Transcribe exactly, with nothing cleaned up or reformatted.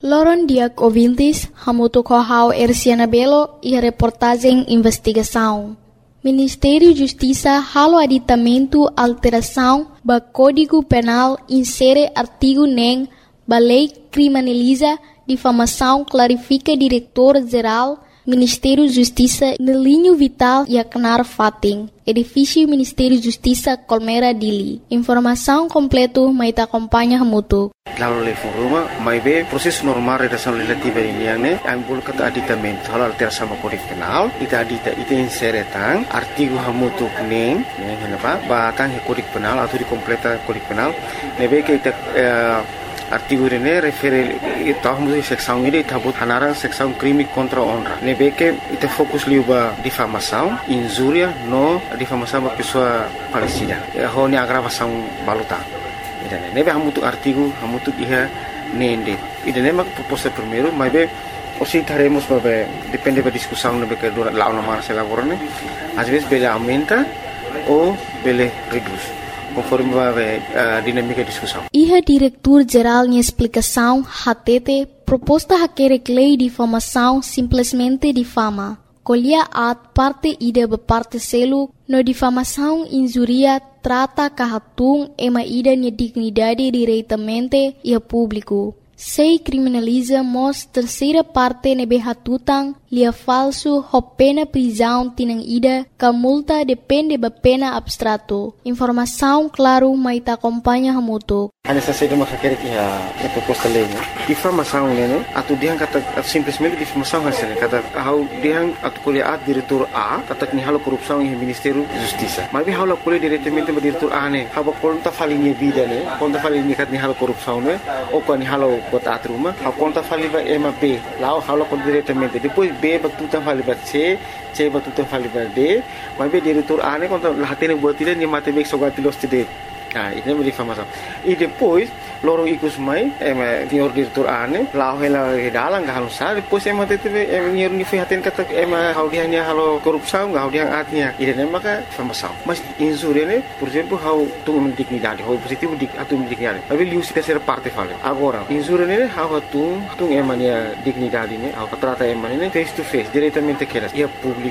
Loron dias ouvintes, hamuto corral Erciana Belo e a reportagem investigação. Ministério da Justiça halo aditamento alteração ba Código Penal insere artigo nem ba lei criminaliza difamação clarifica diretor-geral Ministério da Justiça no linho vital e Aknar Fating, edifício Ministério da Justiça Colmeira Dili. Informação completa mai ta acompanha hamuto. Lalu le foruma mai be proses normal redação legislativa ini yang ne ambul kata aditamento hal alteração sama Código Penal ita adita ita insere tang artigo hamutu neng neng kenapa ba tang Código Penal atau di completa Código Penal ne be ke ita artigo ini refere ita hamutu seksão ini ita but hanarang seksão crime contra honra ne be ke ita fokus liuba difamação injuria no difamação ba pessoa falecida ho ne agravação baluta. Idane nebe hamutu artigo hamutu iha nende idane mak proposta primeiro mas be osi taremos babe depende da discussão nebe que dura lá uma marcha laborane às vezes bele aumenta ou bele reduz conforme babe a dinâmica da discussão. Iha diretor geral de explicação hatete proposta hakere lei de difamação simplesmente difama. Colher a parte ida ba parte selo no difamação injuria trata kahatung ema ida ni dignidade diretamente e a público. Sei criminaliza mos terceira parte nebe hatutang lia falso ho pena prisão tinang ida ka multa depende ba pena abstrato. Informação claro mai ta acompanha hamuto. Hanya saja cuma kakek ia proposta lei. Difamação né? Atau dia kata simplesmente difamação hasilnya kata how dia atau kuliah diretor A kata ni halo korupsi yang Ministério da Justiça. Mas bem halo kuliah diretamente ba diretor A ne. Haba konta falinha vida ne. Konta falinha kat ni halo korupsi ne. Ou kan ni halo buat atruma. Haba konta faliba M B. Lao halo kon diretamente. Depois B batutan faliba C. C batutan faliba D. Mas bem diretor A ne konta lahatene buat tidak ni mate bek sogatilos tidak. Ah, ini é difamação. E depois, loro ikus mai, é senhor diretor ane, lá ela redalang gak halus sah, depois é mate teve é senhor ni fihatin kata é how dia ni halo korupsão, how dia atnya. Ini é maka difamação. Mas injuria ne, por exemplo, how tu dignidade, how positivo dik atu dignidade. Tapi liu se terceira parte fala. Agora, injuria ne, how tu tu é mania dignidade ne, how trata é mania face to face, diretamente que elas. E a público